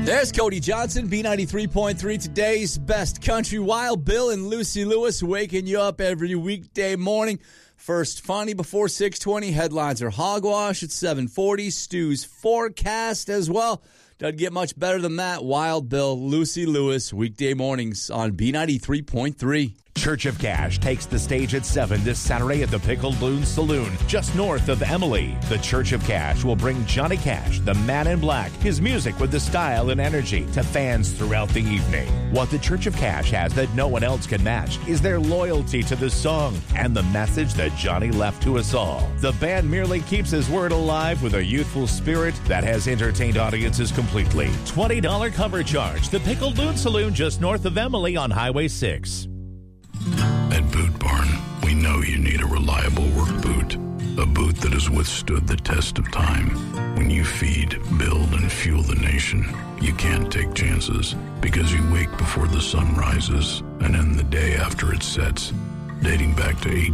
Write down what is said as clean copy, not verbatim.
There's Cody Johnson, B93.3, today's best country. Wild Bill and Lucy Lewis waking you up every weekday morning. First funny before 6:20. Headlines are hogwash at 7:40. Stu's forecast as well. Doesn't get much better than that. Wild Bill, Lucy Lewis, weekday mornings on B93.3. Church of Cash takes the stage at 7 this Saturday at the Pickled Loon Saloon, just north of Emily. The Church of Cash will bring Johnny Cash, the Man in Black, his music with the style and energy to fans throughout the evening. What the Church of Cash has that no one else can match is their loyalty to the song and the message that Johnny left to us all. The band merely keeps his word alive with a youthful spirit that has entertained audiences completely. $20 cover charge. The Pickled Loon Saloon, just north of Emily on Highway 6. At Boot Barn, we know you need a reliable work boot. A boot that has withstood the test of time. When you feed, build, and fuel the nation, you can't take chances because you wake before the sun rises and end the day after it sets. Dating back to